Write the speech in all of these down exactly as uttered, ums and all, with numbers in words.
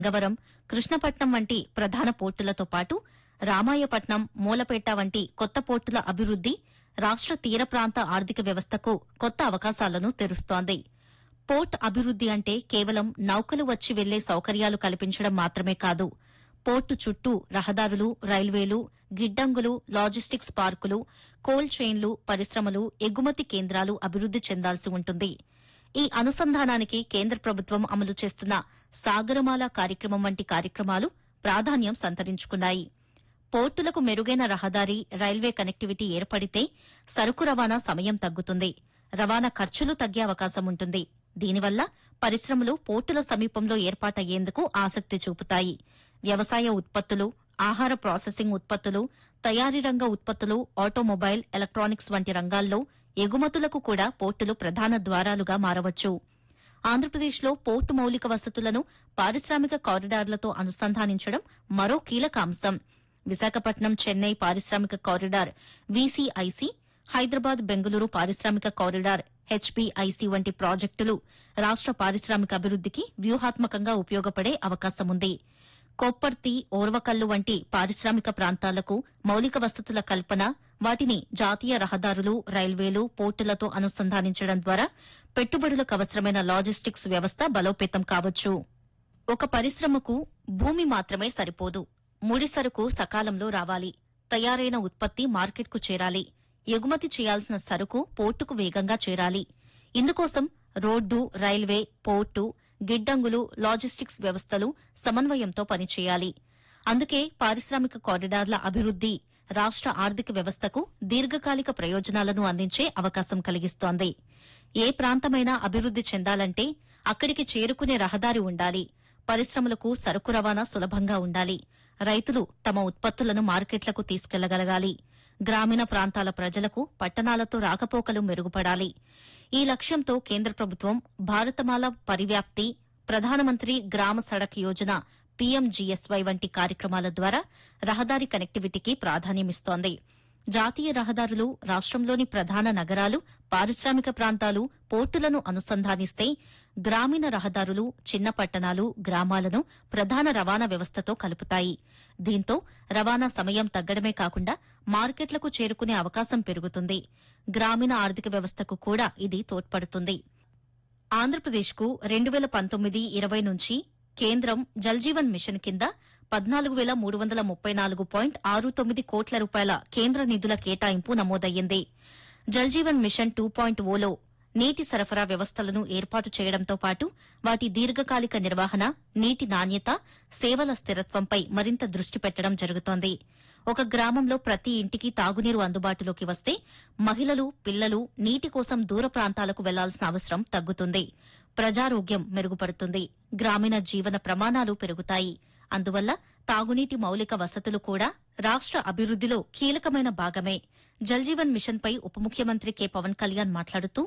గవరం, కృష్ణపట్నం వంటి ప్రధాన పోర్టులతో పాటు రామాయపట్నం, మూలపేట వంటి కొత్త పోర్టుల అభివృద్ది రాష్ట్ర తీర ప్రాంత ఆర్థిక వ్యవస్థకు కొత్త అవకాశాలను తెరుస్తోంది. పోర్ట్ అభివృద్ది అంటే కేవలం నౌకలు వచ్చి వెళ్లే సౌకర్యాలు కల్పించడం మాత్రమే కాదు. పోర్టు చుట్టూ రహదారులు, రైల్వేలు, గిడ్డంగులు, లాజిస్టిక్స్ పార్కులు, కోల్డ్ చైన్లు, పరిశ్రమలు, ఎగుమతి కేంద్రాలు అభివృద్ది చెందాల్సి ఉంటుంది. ఈ అనుసంధానానికి కేంద్ర ప్రభుత్వం అమలు చేస్తున్న సాగరమాల కార్యక్రమం వంటి కార్యక్రమాలు ప్రాధాన్యం సంతరించుకున్నాయి. పోర్టులకు మెరుగైన రహదారి, రైల్వే కనెక్టివిటీ ఏర్పడితే సరుకు రవాణా సమయం తగ్గుతుంది, రవాణా ఖర్చులు తగ్గే అవకాశం ఉంటుంది. దీనివల్ల పరిశ్రమలు పోర్టుల సమీపంలో ఏర్పాటయ్యేందుకు ఆసక్తి చూపుతాయి. వ్యవసాయ ఉత్పత్తులు, ఆహార ప్రాసెసింగ్ ఉత్పత్తులు, తయారీ రంగ ఉత్పత్తులు, ఆటోమొబైల్, ఎలక్ట్రానిక్స్ వంటి రంగాల్లో ఎగుమతులకు కూడా పోర్టులు ప్రధాన ద్వారాలుగా మారవచ్చు. ఆంధ్రప్రదేశ్లో పోర్టు మౌలిక వసతులను పారిశ్రామిక కారిడార్లతో అనుసంధానించడం మరో కీలక అంశం. విశాఖపట్నం చెన్నై పారిశ్రామిక కారిడార్ వీసీఐసీ, హైదరాబాద్ బెంగళూరు పారిశ్రామిక కారిడార్ హెచ్బీఐసీ వంటి ప్రాజెక్టులు రాష్ట పారిశ్రామిక అభివృద్దికి వ్యూహాత్మకంగా ఉపయోగపడే అవకాశముంది. కొప్పర్తి, ఓర్వకల్లు వంటి పారిశ్రామిక ప్రాంతాలకు మౌలిక వసతుల కల్పన, వాటిని జాతీయ రహదారులు, రైల్వేలు, పోర్టులతో అనుసంధానించడం ద్వారా పెట్టుబడులకు అవసరమైన లాజిస్టిక్స్ వ్యవస్థ బలోపేతం కావచ్చు. ఒక పరిశ్రమకు భూమి మాత్రమే సరిపోదు. ముడి సరుకు సకాలంలో రావాలి, తయారైన ఉత్పత్తి మార్కెట్కు చేరాలి, ఎగుమతి చేయాల్సిన సరుకు పోర్టుకు వేగంగా చేరాలి. ఇందుకోసం రోడ్డు, రైల్వే, పోర్టు, గిడ్డంగులు, లాజిస్టిక్స్ వ్యవస్థలు సమన్వయంతో పనిచేయాలి. అందుకే పారిశ్రామిక కారిడార్ల అభివృద్ది రాష్ట ఆర్థిక వ్యవస్థకు దీర్ఘకాలిక ప్రయోజనాలను అందించే అవకాశం కలిగిస్తోంది. ఏ ప్రాంతమైనా అభివృద్ది చెందాలంటే అక్కడికి చేరుకునే రహదారి ఉండాలి, పరిశ్రమలకు సరుకు రవాణా సులభంగా ఉండాలి, రైతులు తమ ఉత్పత్తులను మార్కెట్లకు తీసుకెళ్లగలగాలి, గ్రామీణ ప్రాంతాల ప్రజలకు పట్టణాలతో రాకపోకలు మెరుగుపడాలి. ఈ లక్ష్యంతో కేంద్ర ప్రభుత్వం భారతమాల పరివ్యాప్తి, ప్రధానమంత్రి గ్రామ సడక్ యోజన పీఎంజీఎస్వై వంటి కార్యక్రమాల ద్వారా రహదారి కనెక్టివిటీకి ప్రాధాన్యమిస్తోంది. జాతీయ రహదారులు రాష్ట్రంలోని ప్రధాన నగరాలు, పారిశ్రామిక ప్రాంతాలు, పోర్టులను అనుసంధానిస్తే గ్రామీణ రహదారులు చిన్న పట్టణాలు, గ్రామాలను ప్రధాన రవాణా వ్యవస్థతో కలుపుతాయి. దీంతో రవాణా సమయం తగ్గడమే కాకుండా మార్కెట్లకు చేరుకునే అవకాశం పెరుగుతుంది. గ్రామీణ ఆర్థిక వ్యవస్థకు కూడా ఇది తోడ్పడుతుంది. ఆంధ్రప్రదేశ్కు రెండు వేల పంతొమ్మిది ఇరవై నుంచి కేంద్రం జల్జీవన్ మిషన్ కింద పద్నాలుగు వేల మూడు వందల ముప్పై నాలుగు పాయింట్ ఆరు తొమ్మిది కోట్ల రూపాయల కేంద్ర నిధుల కేటాయింపు నమోదయ్యింది. Jal Jeevan machine two point Ola నీటి సరఫరా వ్యవస్థలను ఏర్పాటు చేయడంతో పాటు వాటి దీర్ఘకాలిక నిర్వహణ, నీటి నాణ్యత, సేవల స్థిరత్వంపై మరింత దృష్టి పెట్టడం జరుగుతోంది. ఒక గ్రామంలో ప్రతి ఇంటికి తాగునీరు అందుబాటులోకి వస్తే మహిళలు, పిల్లలు నీటి కోసం దూర ప్రాంతాలకు వెళ్లాల్సిన అవసరం తగ్గుతుంది, ప్రజారోగ్యం మెరుగుపడుతుంది, గ్రామీణ జీవన ప్రమాణాలు పెరుగుతాయి. అందువల్ల తాగునీటి మౌలిక వసతులు కూడా రాష్ట అభివృద్దిలో కీలకమైన భాగమే. జల్జీవన్ మిషన్పై ఉప ముఖ్యమంత్రి కె పవన్ కళ్యాణ్ మాట్లాడుతూ,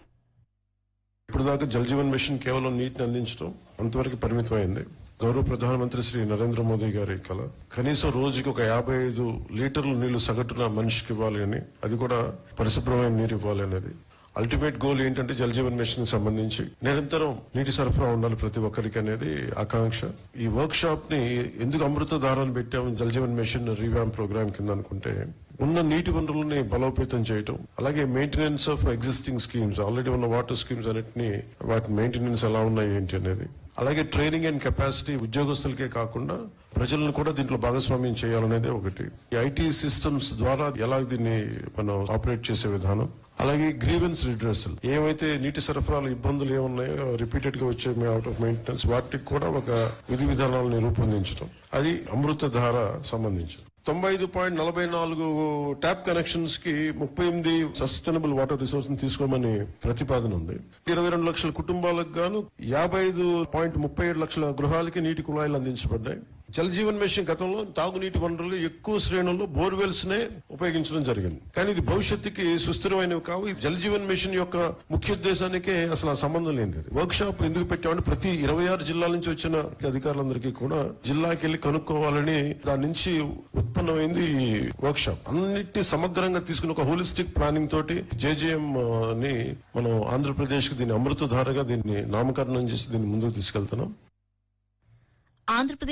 ఇప్పుడు దాకా జల్ జీవన్ మిషన్ కేవలం నీటిని అందించడం అంతవరకు పరిమితమైంది. గౌరవ ప్రధానమంత్రి శ్రీ నరేంద్ర మోదీ గారి కల కనీసం రోజుకి ఒక యాభై ఐదు లీటర్ల నీళ్లు సగటున మనిషికి ఇవ్వాలి అని, అది కూడా పరిశుభ్రమైన నీరు ఇవ్వాలి అనేది అల్టిమేట్ గోల్. ఏంటంటే జల్ జీవన్ మిషన్ సంబంధించి నిరంతరం నీటి సరఫరా ఉండాలి ప్రతి ఒక్కరికి అనేది ఆకాంక్ష. ఈ వర్క్ షాప్ ని ఎందుకు అమృత ధారాన్ని పెట్టాము జల్ జీవన్ మిషన్ రివ్యామ్ ప్రోగ్రామ్ కింద అనుకుంటే, ఉన్న నీటి వనరులని బలోపేతం చేయటం, అలాగే maintenance of existing schemes, already ఉన్న వాటర్ స్కీమ్స్ అన్నిటిని వాటి మెయింటెనెన్స్ ఎలా ఉన్నాయి ఏంటి అనేది, అలాగే ట్రైనింగ్ అండ్ కెపాసిటీ ఉద్యోగస్తులకే కాకుండా ప్రజలను కూడా దీంట్లో భాగస్వామ్యం చేయాలనేది ఒకటి. ఈ ఐటీ సిస్టమ్స్ ద్వారా ఎలా దీన్ని మనం ఆపరేట్ చేసే విధానం, అలాగే గ్రీవెన్స్ రిడ్రెసల్, ఏవైతే నీటి సరఫరాలు ఇబ్బందులు ఏమున్నాయో రిపీటెడ్ గా వచ్చే అవుట్ ఆఫ్ మెయింటెనెన్స్, వాటికి కూడా ఒక విధి విధానాలను రూపొందించడం, అది అమృత ధార సంబంధించింది. తొంభై ఐదు పాయింట్ నలభై నాలుగు ట్యాప్ కనెక్షన్స్ కి ముప్పై ఎనిమిది సస్టైనబుల్ వాటర్ రిసోర్స్ ని తీసుకోమని ప్రతిపాదన ఉంది. ఇరవై రెండు లక్షల కుటుంబాలకు గాను యాభై ఐదు పాయింట్ ముప్పై ఏడు లక్షల గృహాలకి నీటి కుళాయిలు అందించబడ్డాయి. జల్ జీవన్ మిషన్ గతంలో తాగునీటి వనరులు ఎక్కువ శ్రేణుల్లో బోర్వెల్స్ నే ఉపయోగించడం జరిగింది. కానీ ఇది భవిష్యత్తుకి సుస్థిరమైనవి కావు. ఈ జల్ జీవన్ మిషన్ యొక్క ముఖ్య ఉద్దేశానికే అసలు ఆ సంబంధం లేనిది. వర్క్ షాప్ ఎందుకు పెట్టామంటే ప్రతి ఇరవై ఆరు జిల్లాల నుంచి వచ్చిన అధికారులందరికీ కూడా జిల్లాకి వెళ్లి కనుక్కోవాలని దాని నుంచి ఉత్పన్నమైంది ఈ వర్క్ షాప్. అన్నిటినీ సమగ్రంగా తీసుకుని ఒక హోలిస్టిక్ ప్లానింగ్ తోటి జేజేఎం ని మనం ఆంధ్రప్రదేశ్ కి దీన్ని అమృత ధారగా దీన్ని నామకరణం చేసి దీన్ని ముందుకు తీసుకెళ్తున్నాం. ఆంధ్రప్రదేశ్